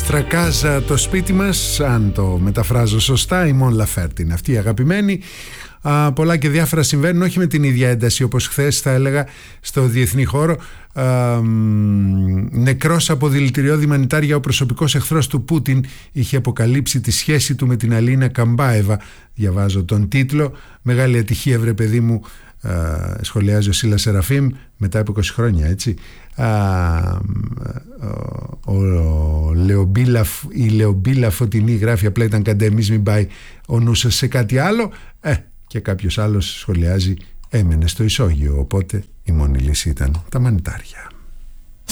Στρακάζα το σπίτι μας, αν το μεταφράζω σωστά, η Μον Λαφέρτ είναι αυτή η αγαπημένη. Πολλά και διάφορα συμβαίνουν, όχι με την ίδια ένταση όπως χθες, θα έλεγα, στο διεθνή χώρο. Νεκρός από δηλητηριώδη μανιτάρια, ο προσωπικός εχθρός του Πούτιν είχε αποκαλύψει τη σχέση του με την Αλίνα Καμπάεβα. Διαβάζω τον τίτλο. Μεγάλη ατυχία, βρε παιδί μου, σχολιάζει ο Σίλας Σεραφείμ, μετά από 20 χρόνια, έτσι. Η Λεομπίλα Φωτεινή γράφει απλά ήταν καντεμής, μην πάει ο νους σας σε κάτι άλλο. Και κάποιος άλλος σχολιάζει έμενε στο ισόγειο, οπότε η μόνη λύση ήταν τα μανιτάρια.